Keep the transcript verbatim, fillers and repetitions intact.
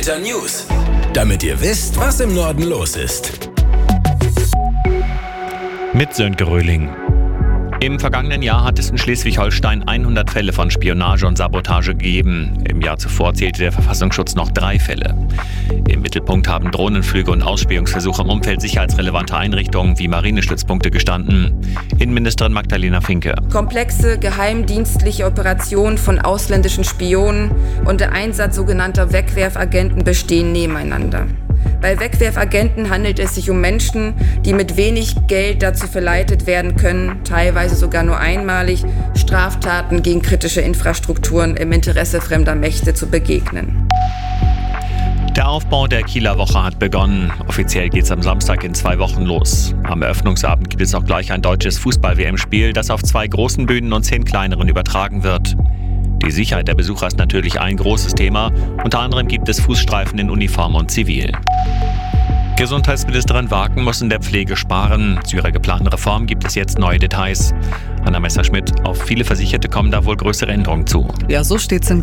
Filter News, damit ihr wisst, was im Norden los ist. Mit Sönke Röhling. Im vergangenen Jahr hat es in Schleswig-Holstein hundert Fälle von Spionage und Sabotage gegeben. Im Jahr zuvor zählte der Verfassungsschutz noch drei Fälle. Im Mittelpunkt haben Drohnenflüge und Ausspähungsversuche im Umfeld sicherheitsrelevanter Einrichtungen wie Marinestützpunkte gestanden. Innenministerin Magdalena Finke. Komplexe geheimdienstliche Operationen von ausländischen Spionen und der Einsatz sogenannter Wegwerfagenten bestehen nebeneinander. Bei Wegwerfagenten handelt es sich um Menschen, die mit wenig Geld dazu verleitet werden können, teilweise sogar nur einmalig, Straftaten gegen kritische Infrastrukturen im Interesse fremder Mächte zu begegnen. Der Aufbau der Kieler Woche hat begonnen. Offiziell geht es am Samstag in zwei Wochen los. Am Eröffnungsabend gibt es auch gleich ein deutsches Fußball-W M-Spiel, das auf zwei großen Bühnen und zehn kleineren übertragen wird. Die Sicherheit der Besucher ist natürlich ein großes Thema. Unter anderem gibt es Fußstreifen in Uniform und Zivil. Gesundheitsministerin Waken muss in der Pflege sparen. Zu ihrer geplanten Reform gibt es jetzt neue Details. Anna Messerschmidt, auf viele Versicherte kommen da wohl größere Änderungen zu. Ja, so steht's in